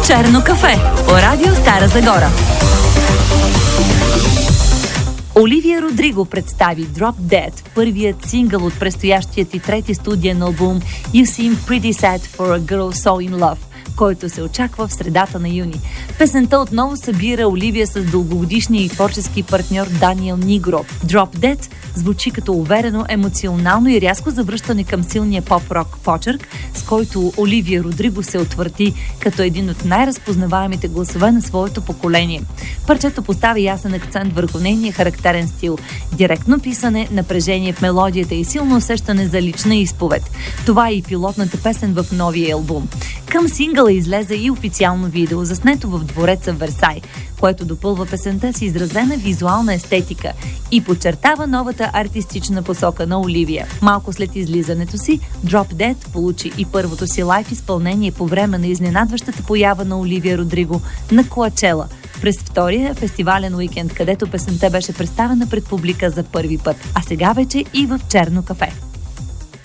Черно кафе по радио Стара Загора. Оливия Родриго представи Drop Dead, първият сингъл от предстоящият и трети студиен албум You Seem Pretty Sad for a Girl So In Love, който се очаква в средата на юни. Песента отново събира Оливия с дългогодишния и творчески партньор Даниел Нигро. Drop Dead звучи като уверено, емоционално и рязко завръщане към силния поп-рок почерк, с който Оливия Родриго се утвърди като един от най-разпознаваемите гласове на своето поколение. Парчето поставя ясен акцент върху нейния характерен стил, директно писане, напрежение в мелодията и силно усещане за лична изповед. Това е и пилотната песен в новия албум. Към сингъла излезе и официално видео, заснето в двореца в Версай, което допълва песента с изразена визуална естетика и подчертава новата артистична посока на Оливия. Малко след излизането си, Drop Dead получи и първото си лайв изпълнение по време на изненадващата поява на Оливия Родриго на Коачела, през втория фестивален уикенд, където песента беше представена пред публика за първи път, а сега вече и в Черно кафе.